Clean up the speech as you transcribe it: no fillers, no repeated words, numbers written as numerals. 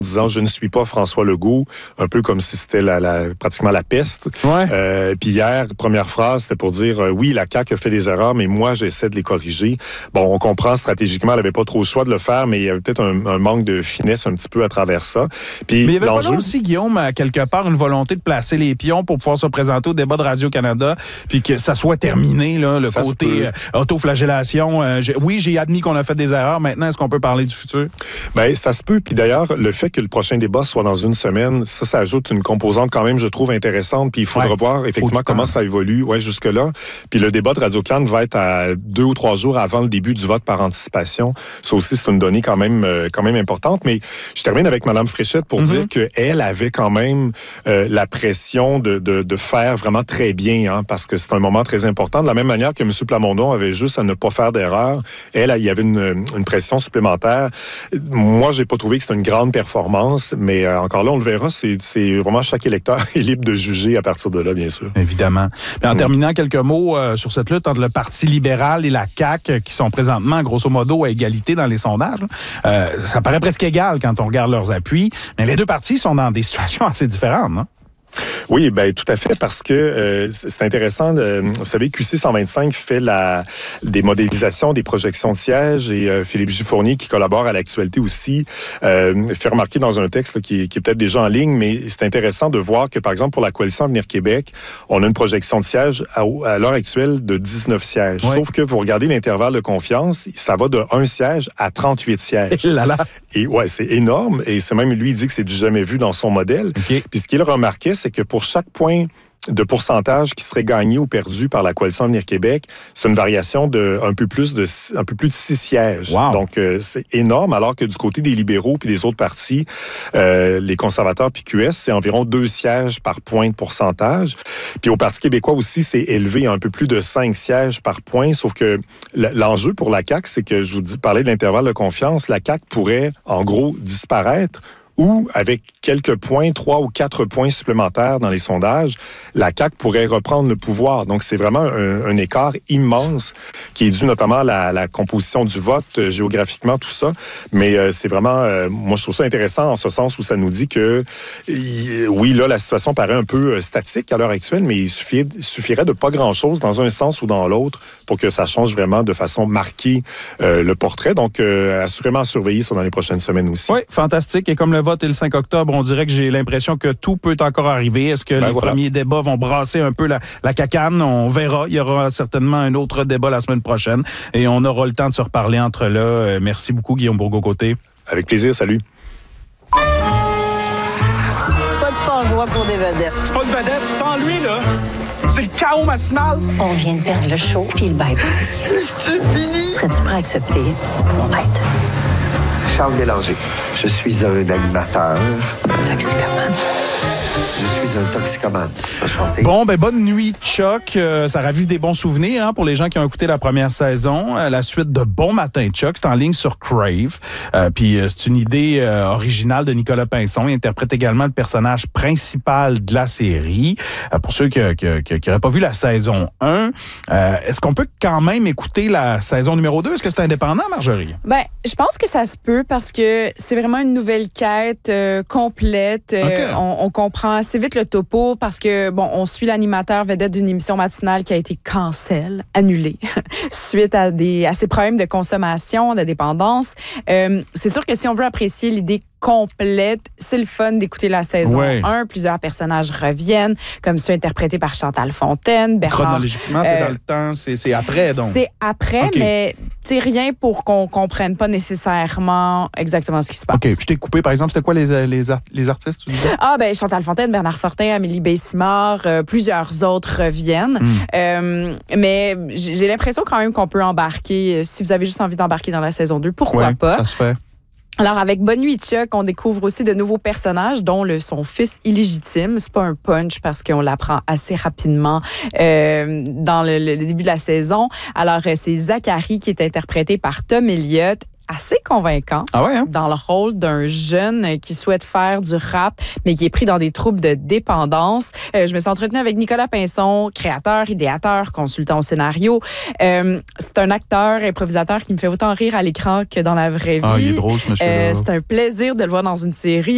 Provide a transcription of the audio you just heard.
disant « Je ne suis pas François Legault », un peu comme si c'était pratiquement la peste. Ouais. Puis hier, première phrase, c'était pour dire « Oui, la CAQ a fait des erreurs, mais moi, j'essaie de les corriger ». Bon, on comprend stratégiquement, elle n'avait pas trop le choix de le faire, mais il y avait peut-être un manque de finesse un petit peu à travers ça. Puis, mais il y avait pas là aussi, Guillaume, à quelque part, une volonté de placer les pions pour pouvoir se présenter au débat de Radio-Canada, puis que ça soit terminé, là, le ça côté autoflagellation. Oui, j'ai admis qu'on a fait des erreurs. Maintenant, est-ce qu'on peut parler du futur? Bien, ça se peut. Puis d'ailleurs, le fait que le prochain débat soit dans une semaine, ça ajoute une composante quand même, je trouve, intéressante. Puis il faudra voir effectivement comment ça évolue jusque-là. Puis le débat de Radio-Can va être à 2 ou 3 jours avant le début du vote par anticipation. Ça aussi, c'est une donnée quand même importante. Mais je termine avec Mme Fréchette pour dire qu'elle avait quand même la pression de faire vraiment très bien, hein, parce que c'est un moment très important. De la même manière que M. Plamondon avait juste à ne pas faire d'erreur, elle, il y avait une pression supplémentaire. Moi, j'ai pas trouvé que c'était une grande performance, mais encore là, on le verra. C'est vraiment chaque électeur est libre de juger à partir de là, bien sûr. Évidemment. Mais en terminant, quelques mots sur cette lutte entre le Parti libéral et la CAQ, qui sont présentement, grosso modo, à égalité dans les sondages. Ça paraît presque égal quand on regarde leurs appuis, mais les deux partis sont dans des situations assez différentes, non? Oui, ben tout à fait, parce que c'est intéressant. Vous savez, QC 125 fait des modélisations, des projections de sièges, et Philippe Gifournier, qui collabore à l'actualité aussi, fait remarquer dans un texte là, qui est peut-être déjà en ligne, mais c'est intéressant de voir que, par exemple, pour la Coalition Avenir Québec, on a une projection de sièges à l'heure actuelle de 19 sièges. Oui. Sauf que vous regardez l'intervalle de confiance, ça va de 1 siège à 38 sièges. Et ouais, c'est énorme, et c'est même lui, il dit que c'est du jamais vu dans son modèle. Okay. Puis ce qu'il remarquait, c'est que pour chaque point de pourcentage qui serait gagné ou perdu par la Coalition Avenir Québec, c'est une variation de un peu plus de 6 sièges. Wow. Donc, c'est énorme, alors que du côté des libéraux puis des autres partis, les conservateurs puis QS, c'est environ 2 sièges par point de pourcentage. Puis au Parti québécois aussi, c'est élevé à un peu plus de 5 sièges par point, sauf que l'enjeu pour la CAQ, c'est que je vous parlais de l'intervalle de confiance, la CAQ pourrait, en gros, disparaître, ou avec quelques points, 3 ou 4 points supplémentaires dans les sondages, la CAQ pourrait reprendre le pouvoir. Donc, c'est vraiment un écart immense qui est dû notamment à la composition du vote, géographiquement, tout ça. Mais c'est vraiment, moi, je trouve ça intéressant en ce sens où ça nous dit que, oui, là, la situation paraît un peu statique à l'heure actuelle, mais il suffirait de pas grand-chose dans un sens ou dans l'autre pour que ça change vraiment de façon marquée le portrait. Donc, assurément à surveiller ça dans les prochaines semaines aussi. Oui, fantastique. Et comme le vote est le 5 octobre, on dirait que j'ai l'impression que tout peut encore arriver. Est-ce que les premiers débats vont brasser un peu la cacane? On verra. Il y aura certainement un autre débat la semaine prochaine et on aura le temps de se reparler entre là. Merci beaucoup, Guillaume Bourgault-Côté. Avec plaisir. Salut. Pas de passe-voix pour des vedettes. C'est pas une vedette. Sans lui, là, c'est le chaos matinal. On vient de perdre le show puis le bye-bye. C'est fini. Serais-tu prêt à accepter mon aide? Charles Bélanger. Je suis un animateur. Toxicomane. Je suis un toxicomane. Bon, ben bonne nuit, Chuck. Ça ravive des bons souvenirs hein, pour les gens qui ont écouté la première saison. La suite de Bon Matin, Chuck, c'est en ligne sur Crave. Puis c'est une idée originale de Nicolas Pinson. Il interprète également le personnage principal de la série. Pour ceux qui n'auraient pas vu la saison 1, est-ce qu'on peut quand même écouter la saison numéro 2? Est-ce que c'est indépendant, Marjorie? Ben, je pense que ça se peut parce que c'est vraiment une nouvelle quête complète. Okay. On comprend assez vite le topo parce que, bon, on suit l'animateur vedette d'une émission matinale qui a été annulée, suite à ses problèmes de consommation, de dépendance. C'est sûr que si on veut apprécier l'idée complète, c'est le fun d'écouter la saison 1. Plusieurs personnages reviennent, comme ceux interprétés par Chantal Fontaine, Bernard. Chronologiquement, c'est dans le temps, c'est après, donc. C'est après, okay. Mais rien pour qu'on comprenne pas nécessairement exactement ce qui se passe. OK, je t'ai coupé, par exemple, c'était quoi les artistes, tu disais? Ah, ben Chantal Fontaine, Bernard Fortin, Amélie Bessimard, plusieurs autres reviennent. Mais j'ai l'impression quand même qu'on peut embarquer, si vous avez juste envie d'embarquer dans la saison 2, pourquoi pas? Ça se fait. Alors, avec Bonne nuit, Chuck, on découvre aussi de nouveaux personnages, dont son fils illégitime. C'est pas un punch parce qu'on l'apprend assez rapidement dans le début de la saison. Alors, c'est Zachary qui est interprété par Tom Elliott. Assez convaincant dans le rôle d'un jeune qui souhaite faire du rap, mais qui est pris dans des troubles de dépendance. Je me suis entretenue avec Nicolas Pinson, créateur, idéateur, consultant au scénario. C'est un acteur, improvisateur qui me fait autant rire à l'écran que dans la vraie vie. Ah, il est drôle, ce monsieur-là. C'est un plaisir de le voir dans une série.